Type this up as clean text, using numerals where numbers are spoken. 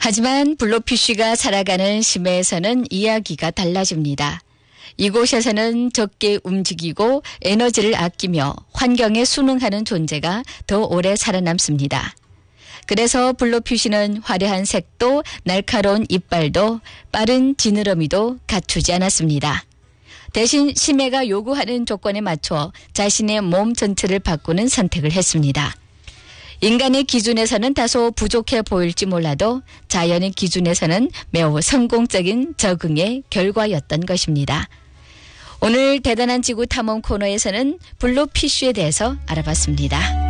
하지만 블루피쉬가 살아가는 심해에서는 이야기가 달라집니다. 이곳에서는 적게 움직이고 에너지를 아끼며 환경에 순응하는 존재가 더 오래 살아남습니다. 그래서 블루피쉬는 화려한 색도 날카로운 이빨도 빠른 지느러미도 갖추지 않았습니다. 대신 심해가 요구하는 조건에 맞춰 자신의 몸 전체를 바꾸는 선택을 했습니다. 인간의 기준에서는 다소 부족해 보일지 몰라도 자연의 기준에서는 매우 성공적인 적응의 결과였던 것입니다. 오늘 대단한 지구 탐험 코너에서는 블루피쉬에 대해서 알아봤습니다.